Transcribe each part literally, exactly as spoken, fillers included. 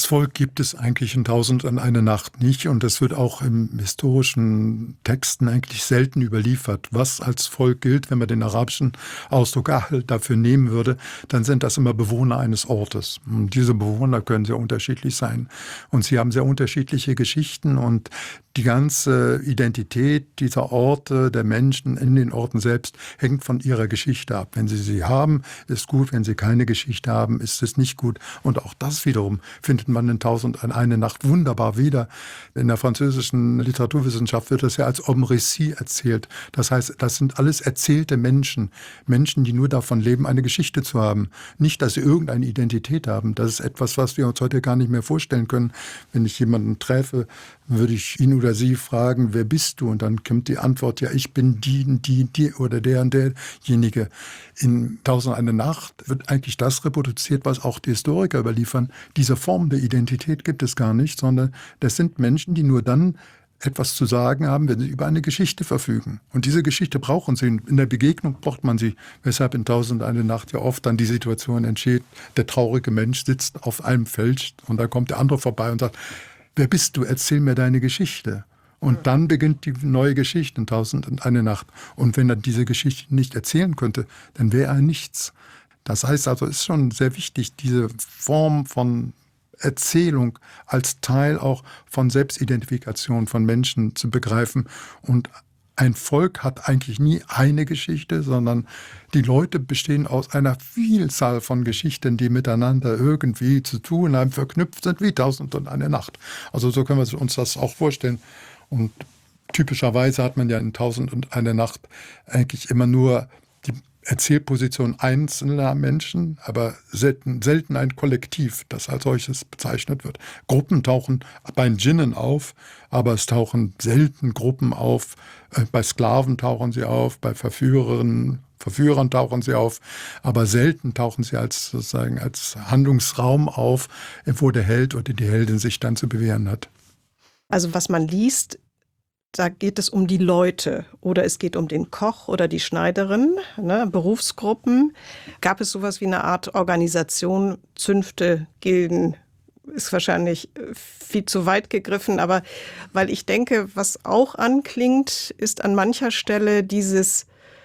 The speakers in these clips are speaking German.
Das Volk gibt es eigentlich in Tausend und eine Nacht nicht und das wird auch im historischen Texten eigentlich selten überliefert. Was als Volk gilt, wenn man den arabischen Ausdruck Ahl dafür nehmen würde, dann sind das immer Bewohner eines Ortes. Und diese Bewohner können sehr unterschiedlich sein und sie haben sehr unterschiedliche Geschichten und die ganze Identität dieser Orte, der Menschen in den Orten selbst, hängt von ihrer Geschichte ab. Wenn sie sie haben, ist gut. Wenn sie keine Geschichte haben, ist es nicht gut. Und auch das wiederum findet man in Tausend und eine Nacht wunderbar wieder. In der französischen Literaturwissenschaft wird das ja als Homme récit erzählt. Das heißt, das sind alles erzählte Menschen. Menschen, die nur davon leben, eine Geschichte zu haben. Nicht, dass sie irgendeine Identität haben. Das ist etwas, was wir uns heute gar nicht mehr vorstellen können. Wenn ich jemanden treffe, würde ich ihn oder sie fragen, wer bist du? Und dann kommt die Antwort, ja, ich bin die, die, die oder der und derjenige. In Tausend und eine Nacht wird eigentlich das reproduziert, was auch die Historiker überliefern. Diese Form der Identität gibt es gar nicht, sondern das sind Menschen, die nur dann etwas zu sagen haben, wenn sie über eine Geschichte verfügen. Und diese Geschichte brauchen sie. In der Begegnung braucht man sie. Weshalb in Tausend und eine Nacht ja oft dann die Situation entsteht, der traurige Mensch sitzt auf einem Feld und da kommt der andere vorbei und sagt, wer bist du? Erzähl mir deine Geschichte. Und dann beginnt die neue Geschichte in Tausend und eine Nacht. Und wenn er diese Geschichte nicht erzählen könnte, dann wäre er nichts. Das heißt also, es ist schon sehr wichtig, diese Form von Erzählung als Teil auch von Selbstidentifikation von Menschen zu begreifen. Und ein Volk hat eigentlich nie eine Geschichte, sondern die Leute bestehen aus einer Vielzahl von Geschichten, die miteinander irgendwie zu tun haben, verknüpft sind wie Tausend und eine Nacht. Also so können wir uns das auch vorstellen. Und typischerweise hat man ja in Tausend und eine Nacht eigentlich immer nur die Erzählposition einzelner Menschen, aber selten, selten ein Kollektiv, das als solches bezeichnet wird. Gruppen tauchen bei Djinnen auf, aber es tauchen selten Gruppen auf. Bei Sklaven tauchen sie auf, bei Verführerinnen, Verführern tauchen sie auf, aber selten tauchen sie als, sozusagen, als Handlungsraum auf, wo der Held oder die Heldin sich dann zu bewähren hat. Also was man liest, da geht es um die Leute oder es geht um den Koch oder die Schneiderin, ne, Berufsgruppen. Gab es sowas wie eine Art Organisation, Zünfte, Gilden? Ist wahrscheinlich viel zu weit gegriffen, aber weil ich denke, was auch anklingt, ist an mancher Stelle dieses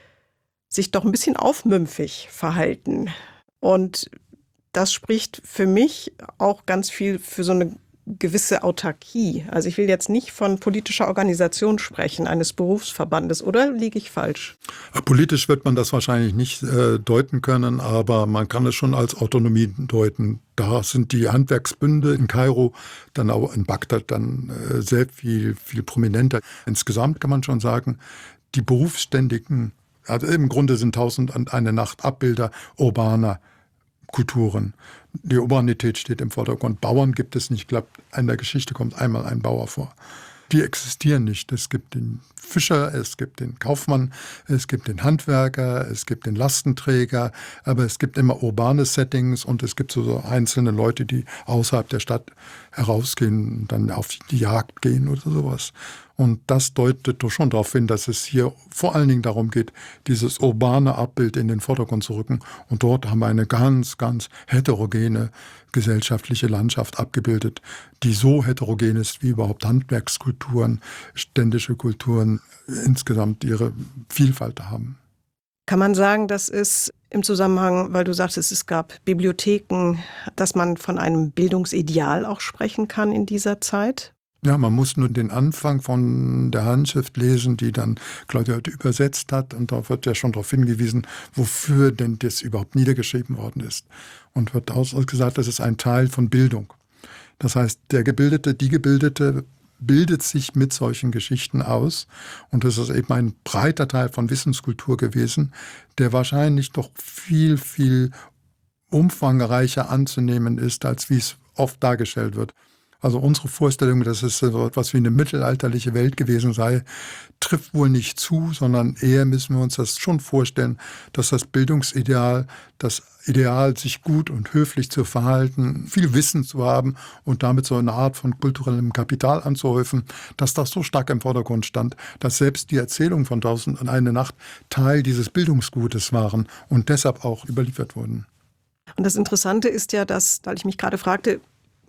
sich doch ein bisschen aufmümpfig verhalten. Und das spricht für mich auch ganz viel für so eine gewisse Autarkie. Also ich will jetzt nicht von politischer Organisation sprechen, eines Berufsverbandes, oder liege ich falsch? Politisch wird man das wahrscheinlich nicht äh, deuten können, aber man kann es schon als Autonomie deuten. Da sind die Handwerksbünde in Kairo, dann auch in Bagdad dann äh, sehr viel, viel prominenter. Insgesamt kann man schon sagen, die Berufsständigen, also im Grunde sind Tausend und eine Nacht Abbilder urbaner Kulturen. Die Urbanität steht im Vordergrund. Bauern gibt es nicht. Ich glaube, in der Geschichte kommt einmal ein Bauer vor. Die existieren nicht. Es gibt den Fischer, es gibt den Kaufmann, es gibt den Handwerker, es gibt den Lastenträger, aber es gibt immer urbane Settings und es gibt so, so einzelne Leute, die außerhalb der Stadt herausgehen und dann auf die Jagd gehen oder sowas. Und das deutet doch schon darauf hin, dass es hier vor allen Dingen darum geht, dieses urbane Abbild in den Vordergrund zu rücken. Und dort haben wir eine ganz, ganz heterogene gesellschaftliche Landschaft abgebildet, die so heterogen ist wie überhaupt Handwerkskulturen, ständische Kulturen insgesamt ihre Vielfalt haben. Kann man sagen, dass es im Zusammenhang, weil du sagtest, es gab Bibliotheken, dass man von einem Bildungsideal auch sprechen kann in dieser Zeit? Ja, man muss nur den Anfang von der Handschrift lesen, die dann Claudia übersetzt hat. Und da wird ja schon darauf hingewiesen, wofür denn das überhaupt niedergeschrieben worden ist. Und wird ausgesagt, das ist ein Teil von Bildung. Das heißt, der Gebildete, die Gebildete bildet sich mit solchen Geschichten aus. Und das ist eben ein breiter Teil von Wissenskultur gewesen, der wahrscheinlich doch viel, viel umfangreicher anzunehmen ist, als wie es oft dargestellt wird. Also unsere Vorstellung, dass es so etwas wie eine mittelalterliche Welt gewesen sei, trifft wohl nicht zu, sondern eher müssen wir uns das schon vorstellen, dass das Bildungsideal, das Ideal, sich gut und höflich zu verhalten, viel Wissen zu haben und damit so eine Art von kulturellem Kapital anzuhäufen, dass das so stark im Vordergrund stand, dass selbst die Erzählungen von Tausend und eine Nacht Teil dieses Bildungsgutes waren und deshalb auch überliefert wurden. Und das Interessante ist ja, dass, weil ich mich gerade fragte,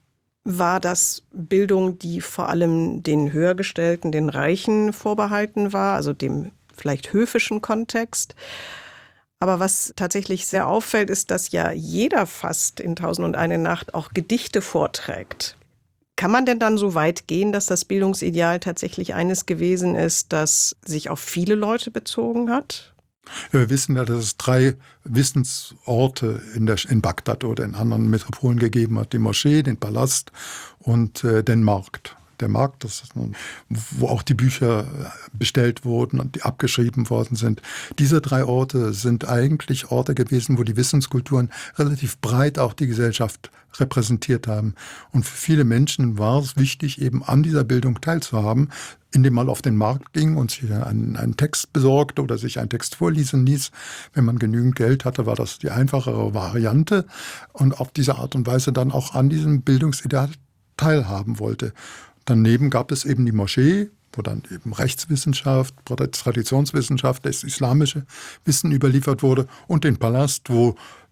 war das Bildung, die vor allem den Höhergestellten, den Reichen vorbehalten war, also dem vielleicht höfischen Kontext. Aber was tatsächlich sehr auffällt, ist, dass ja jeder fast in Tausend und eine Nacht auch Gedichte vorträgt. Kann man denn dann so weit gehen, dass das Bildungsideal tatsächlich eines gewesen ist, das sich auf viele Leute bezogen hat? Ja, wir wissen ja, dass es drei Wissensorte in, der, in Bagdad oder in anderen Metropolen gegeben hat. Die Moschee, den Palast und äh, den Markt. Der Markt, das ist, wo auch die Bücher bestellt wurden und die abgeschrieben worden sind. Diese drei Orte sind eigentlich Orte gewesen, wo die Wissenskulturen relativ breit auch die Gesellschaft repräsentiert haben. Und für viele Menschen war es wichtig, eben an dieser Bildung teilzuhaben, indem man auf den Markt ging und sich einen, einen Text besorgte oder sich einen Text vorlesen ließ. Wenn man genügend Geld hatte, war das die einfachere Variante und auf diese Art und Weise dann auch an diesem Bildungsideal teilhaben wollte. Daneben gab es eben die Moschee, wo dann eben Rechtswissenschaft, Traditionswissenschaft, das islamische Wissen überliefert wurde und den Palast, wo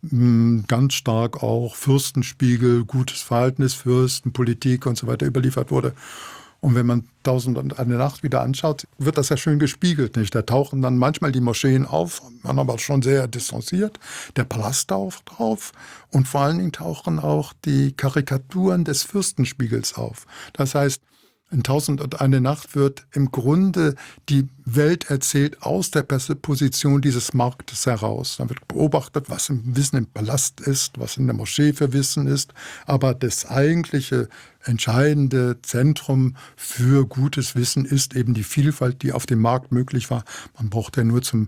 mh, ganz stark auch Fürstenspiegel, gutes Verhalten des Fürsten, Politik und so weiter überliefert wurde. Und wenn man Tausend und eine Nacht wieder anschaut, wird das ja schön gespiegelt, nicht? Da tauchen dann manchmal die Moscheen auf, man aber schon sehr distanziert. Der Palast taucht auf und vor allen Dingen tauchen auch die Karikaturen des Fürstenspiegels auf. Das heißt, in Tausend und eine Nacht wird im Grunde die Welt erzählt aus der Position dieses Marktes heraus. Dann wird beobachtet, was im Wissen im Palast ist, was in der Moschee für Wissen ist. Aber das eigentliche entscheidende Zentrum für gutes Wissen ist eben die Vielfalt, die auf dem Markt möglich war. Man braucht ja nur zum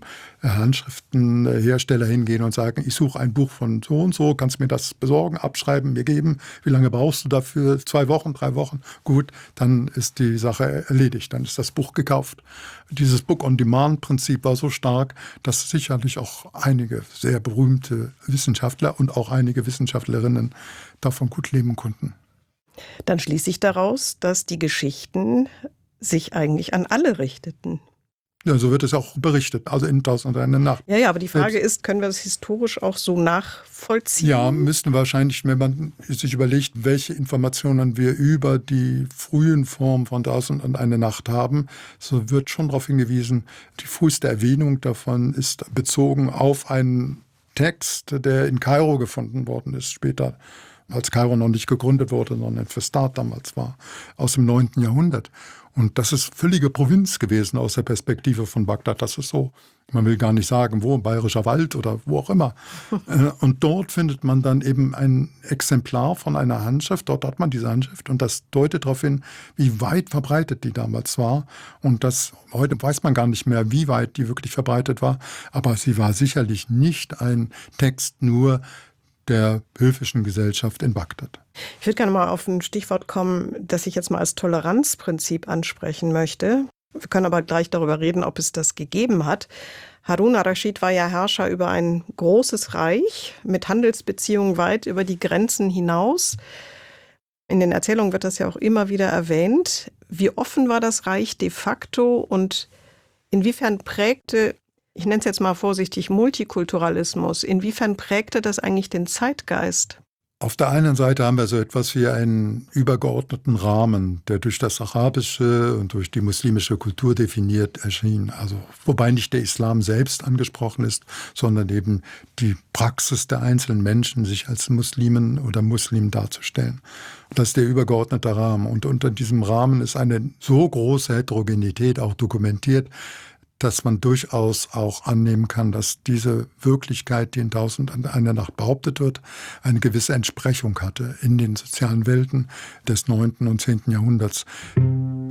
Handschriftenhersteller hingehen und sagen, ich suche ein Buch von so und so, kannst mir das besorgen, abschreiben, mir geben. Wie lange brauchst du dafür? Zwei Wochen, drei Wochen? Gut, dann ist die Sache erledigt, dann ist das Buch gekauft. Dieses Book-on-Demand-Prinzip war so stark, dass sicherlich auch einige sehr berühmte Wissenschaftler und auch einige Wissenschaftlerinnen davon gut leben konnten. Dann schließe ich daraus, dass die Geschichten sich eigentlich an alle richteten. Ja, so wird es auch berichtet, also in Tausend und eine Nacht. Ja, ja, aber die Frage Selbst, ist, können wir das historisch auch so nachvollziehen? Ja, müssten wahrscheinlich, wenn man sich überlegt, welche Informationen wir über die frühen Formen von Tausend und eine Nacht haben, so wird schon darauf hingewiesen, die früheste Erwähnung davon ist bezogen auf einen Text, der in Kairo gefunden worden ist, später, als Kairo noch nicht gegründet wurde, sondern für Start damals war, aus dem neunten Jahrhundert. Und das ist völlige Provinz gewesen aus der Perspektive von Bagdad. Das ist so, man will gar nicht sagen, wo, Bayerischer Wald oder wo auch immer. Und dort findet man dann eben ein Exemplar von einer Handschrift. Dort hat man diese Handschrift und das deutet darauf hin, wie weit verbreitet die damals war. Und das, heute weiß man gar nicht mehr, wie weit die wirklich verbreitet war. Aber sie war sicherlich nicht ein Text nur der höfischen Gesellschaft in Bagdad. Ich würde gerne mal auf ein Stichwort kommen, das ich jetzt mal als Toleranzprinzip ansprechen möchte. Wir können aber gleich darüber reden, ob es das gegeben hat. Harun ar-Raschid war ja Herrscher über ein großes Reich mit Handelsbeziehungen weit über die Grenzen hinaus. In den Erzählungen wird das ja auch immer wieder erwähnt. Wie offen war das Reich de facto und inwiefern prägte, ich nenne es jetzt mal vorsichtig, Multikulturalismus, inwiefern prägte das eigentlich den Zeitgeist? Auf der einen Seite haben wir so etwas wie einen übergeordneten Rahmen, der durch das Arabische und durch die muslimische Kultur definiert erschien. Also, wobei nicht der Islam selbst angesprochen ist, sondern eben die Praxis der einzelnen Menschen, sich als Muslimen oder Muslim darzustellen. Das ist der übergeordnete Rahmen. Und unter diesem Rahmen ist eine so große Heterogenität auch dokumentiert, dass man durchaus auch annehmen kann, dass diese Wirklichkeit, die in Tausend und eine Nacht behauptet wird, eine gewisse Entsprechung hatte in den sozialen Welten des neunten und zehnten Jahrhunderts.